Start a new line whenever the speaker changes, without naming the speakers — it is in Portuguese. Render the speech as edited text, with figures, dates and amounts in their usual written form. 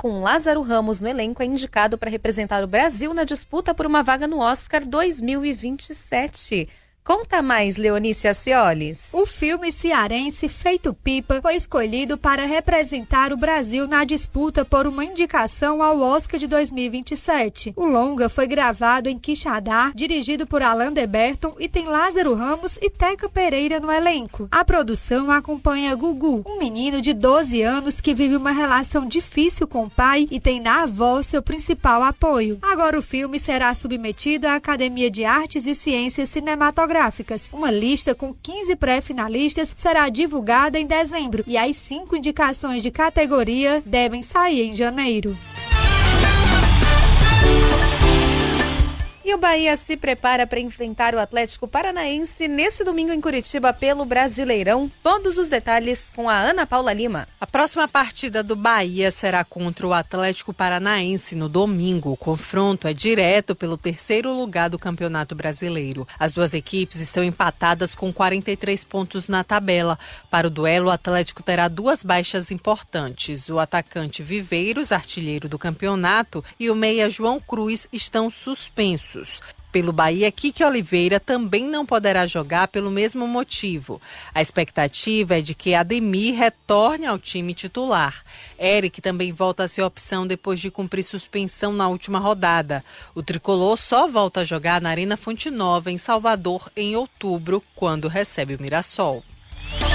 com Lázaro Ramos no elenco, é indicado para representar o Brasil na disputa por uma vaga no Oscar 2027. Conta mais, Leonice Acciolis.
O filme cearense Feito Pipa foi escolhido para representar o Brasil na disputa por uma indicação ao Oscar de 2027. O longa foi gravado em Quixadá, dirigido por Alain de Botton e tem Lázaro Ramos e Teca Pereira no elenco. A produção acompanha Gugu, um menino de 12 anos que vive uma relação difícil com o pai e tem na avó seu principal apoio. Agora o filme será submetido à Academia de Artes e Ciências Cinematográficas. Uma lista com 15 pré-finalistas será divulgada em dezembro e as 5 indicações de categoria devem sair em janeiro.
E o Bahia se prepara para enfrentar o Atlético Paranaense nesse domingo em Curitiba pelo Brasileirão. Todos os detalhes com a Ana Paula Lima.
A próxima partida do Bahia será contra o Atlético Paranaense no domingo. O confronto é direto pelo 3º lugar do Campeonato Brasileiro. As duas equipes estão empatadas com 43 pontos na tabela. Para o duelo, o Atlético terá 2 baixas importantes. O atacante Viveiros, artilheiro do campeonato, e o meia João Cruz estão suspensos. Pelo Bahia, Kiki Oliveira também não poderá jogar pelo mesmo motivo. A expectativa é de que Ademir retorne ao time titular. Eric também volta a ser opção depois de cumprir suspensão na última rodada. O tricolor só volta a jogar na Arena Fonte Nova, em Salvador, em outubro, quando recebe o Mirassol.